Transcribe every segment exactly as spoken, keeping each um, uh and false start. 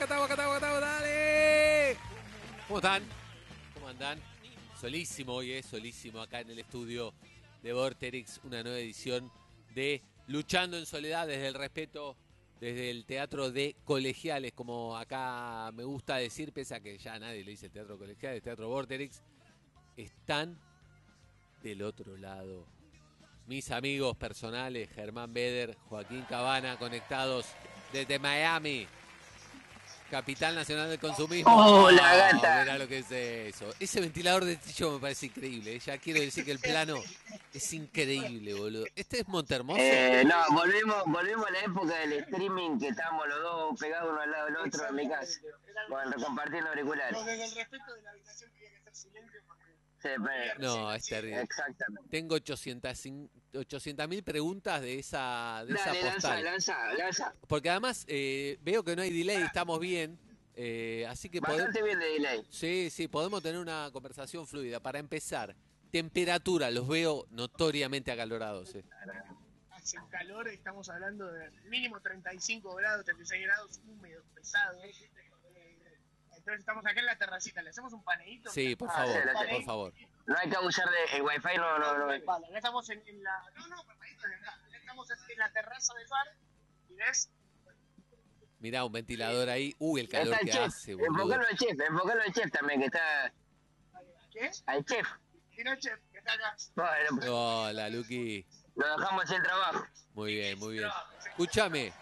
acá estamos, acá estamos, acá estamos, dale. ¿Cómo están? ¿Cómo andan? Solísimo hoy, ¿eh? Solísimo acá en el estudio de Vorterix, una nueva edición de Luchando en Soledad desde el respeto, desde el teatro de colegiales, como acá me gusta decir, pese a que ya nadie le dice el teatro colegial, el teatro Vorterix. Están del otro lado mis amigos personales, Germán Beder, Joaquín Cabana, conectados desde Miami. Capital Nacional del Consumismo. ¡Hola, oh, gata! Mirá lo que es eso. Ese ventilador de techo me parece increíble. Ya quiero decir que el plano es increíble, boludo. ¿Este es Montehermoso? Eh, no, volvimos, volvimos a la época del streaming que estábamos los dos pegados uno al lado del otro en mi casa, con, compartiendo auriculares. No, desde el respeto de la habitación quería que estar silencio porque... Sí, pero, No, es terrible. exactamente. Tengo ochocientas mil preguntas de esa, de Dale, esa postal. lanza, lanza, lanza. Porque además eh, veo que no hay delay, estamos bien. Eh, así que Bastante podemos... bien de delay. Sí, sí, podemos tener una conversación fluida. Para empezar, temperatura, los veo notoriamente acalorados. Eh. Hace calor, estamos hablando de mínimo treinta y cinco grados, treinta y seis grados, húmedos, pesados. Entonces estamos acá en la terracita, ¿le hacemos un paneíto? Sí, por Ah, favor, sí, la por favor. No hay que abusar del wifi, no, no, no. Vale, acá estamos en, en la... No, no, paneíto de acá. Acá estamos en la terraza del bar y ves... Mirá, un ventilador ahí. Uy, el calor Está el que chef, hace, boludo. enfocalo al chef, enfocalo al chef también, que está... ¿Qué? Al chef. Y no, chef, que está acá. Bueno, pues, Hola, Luqui. lo dejamos sin trabajo. Muy bien, muy bien. Escúchame,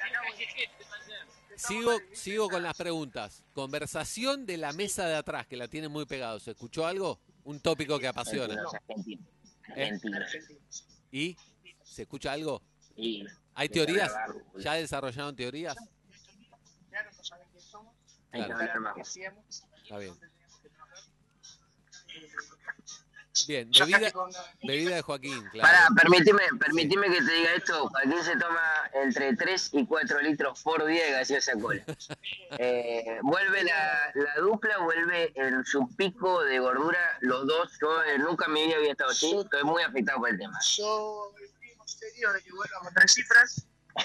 sigo, sigo con las preguntas. Conversación de la mesa de atrás, que la tienen muy pegado. ¿Se escuchó algo? Un tópico que apasiona. Argentinos, ¿Eh? argentinos. ¿Y? ¿Se escucha algo? Y ¿Hay teorías? ¿Ya desarrollaron teorías? Ya no saben quién somos. hay que Claro. hablar bajo. ¿Qué hacíamos? Está bien. Eh, Bien, yo bebida, casi con- bebida de Joaquín, Pará, claro. permitime, permitime que te diga esto. Joaquín se toma entre tres y cuatro litros por día de gaseosa cola. Eh, vuelve la, la dupla, vuelve en su pico de gordura, los dos. Yo eh, nunca en mi vida había estado así, estoy muy afectado por el tema. Yo estoy serio de que vuelva con tres cifras. Eh,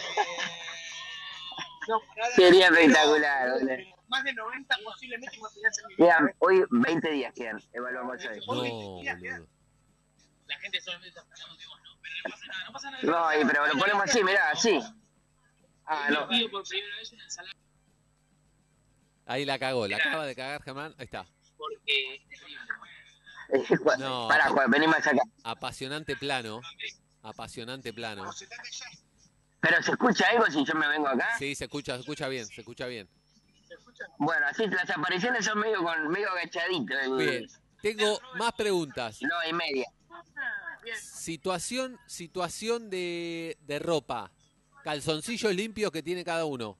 no, nada, Sería pero- espectacular, boludo. pero más de noventa posiblemente cuando ya se me Quedan, hoy veinte días quedan, evaluamos hoy. No, boludo. La gente solamente está hablando de vos, ¿no? Pero no pasa nada, no pasa nada. No, y, pero lo ponemos así, mirá, así. Ah, no. Pido por primera vez una ensalada Ahí la cagó, la acaba de cagar, Germán. Ahí está. porque es terrible. No. Pará, Juan, vení más acá. Apasionante plano. Apasionante plano. Pero ¿se escucha algo si yo me vengo acá? Sí, se escucha, se escucha bien, se escucha bien. Bueno, así las apariciones son medio con medio agachaditos. el- Bien, tengo más preguntas. No, y media. Situación, situación de, de ropa. Calzoncillos limpios que tiene cada uno.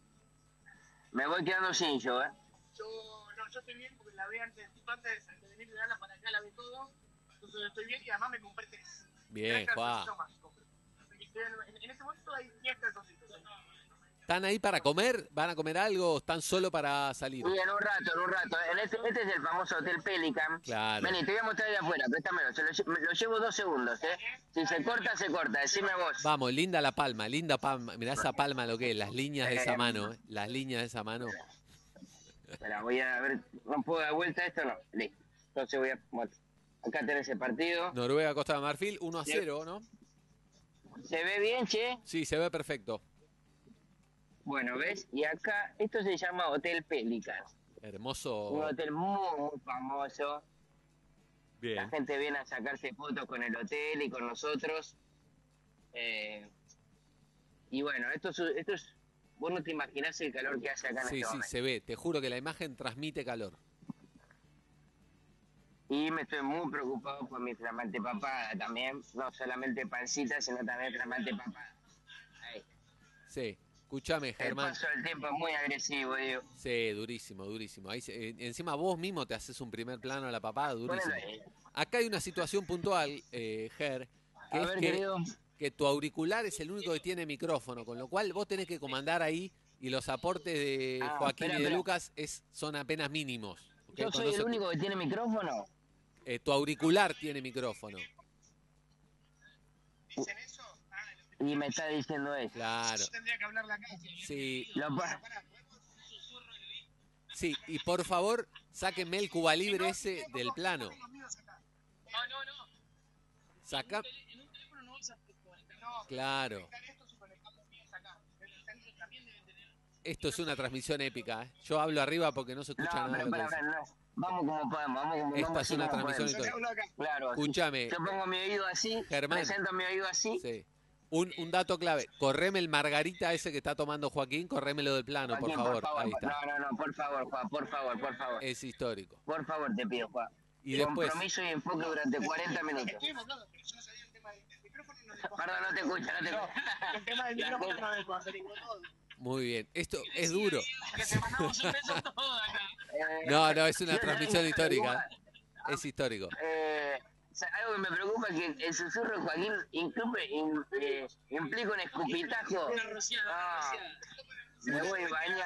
Me voy quedando sin yo, ¿eh? Yo, no, yo estoy bien porque la ve antes, antes de venir de darla para acá, la ve todo. Entonces estoy bien y además me compré tres. Bien, Tres Juan. calzoncillos más compré. En, en este momento hay diez calzoncillos. ¿Están ahí para comer? ¿Van a comer algo o están solo para salir? Y en un rato, en un rato. En este, este es el famoso Hotel Pelican. Claro. Vení, te voy a mostrar de afuera, préstamelo. Se lo, lle- lo llevo dos segundos, ¿eh? Si se corta, se corta. Decime vos. Vamos, linda la palma, linda palma. Mirá esa palma lo que es, las líneas de esa Eh, mano, eh, las líneas de esa mano. Espera, voy a ver. ¿No puedo dar vuelta a esto? No. Listo. Entonces voy a... bueno, acá tenés el partido. Noruega, Costa de Marfil, uno a cero, ¿no? ¿Se ve bien, che? Sí, se ve perfecto. Bueno, ¿ves? Y acá, esto se llama Hotel Pelican. Un Hermoso. hotel muy, muy famoso. La Bien. gente viene a sacarse fotos con el hotel y con nosotros. Eh, y bueno, esto es, esto es... Vos no te imaginás el calor que hace acá en Sí, este sí, momento. se ve. Te juro que la imagen transmite calor. Y me estoy muy preocupado por mi flamante papada también. No solamente pancita, sino también flamante papada. Ahí. Sí. Escúchame, El Germán. paso del tiempo es muy agresivo, digo. Sí, durísimo, durísimo. Ahí se- eh, encima vos mismo te haces un primer plano a la papada, durísimo. Ponelo ahí. Acá hay una situación puntual, eh, Ger, que A es ver, que, querido. que tu auricular es el único que tiene micrófono, con lo cual vos tenés que comandar ahí y los aportes de Ah, Joaquín espera, y de espera. Lucas es, son apenas mínimos. ¿ok? Yo Con soy el nosotros- único que tiene micrófono. eh, tu auricular tiene micrófono. ¿Dicen eso? Ah, lo Y me está diciendo eso. Claro. yo tendría que hablarle acá. Sí. Lo pa- Pará, ¿podemos hacer un susurro en el Sí, y por favor, sáquenme el Cuba Libre ese del plano. No, no, no. Saca. En un teléfono no vas a conectar. Claro. Esto es una transmisión épica, ¿eh? Yo hablo arriba porque no se escucha No, nada de pero lo que para, dice. para, no. Vamos como podemos, vamos como Esta vamos es una como transmisión podemos. histórica. Claro. Escúchame. Yo pongo mi oído así, Germán. presento mi oído así. Sí. Un, un dato clave. Correme el Margarita ese que está tomando Joaquín, corrémelo del plano, Joaquín, por favor. Ahí por- está. No, no, no, por favor, Juan, por favor, por favor. Es histórico. Por favor, te pido, Juan. Y después, Compromiso y enfoque durante cuarenta minutos. Estoy enfocado, pero yo no sabía el tema del micrófono y no le puedo Perdón, no te escucha, no te escucha. El tema del micrófono no le puedo hacer incómodo. muy bien. Esto es duro. Que te mandamos un beso todos acá. Eh, No, no, es una yo- transmisión histórica. Juan, Es histórico. Eh, o sea, algo que me preocupa es que el susurro de Joaquín incluye, in- eh, implica un escupitajo. Una rociada, una Ah, rociada. me voy a bañar.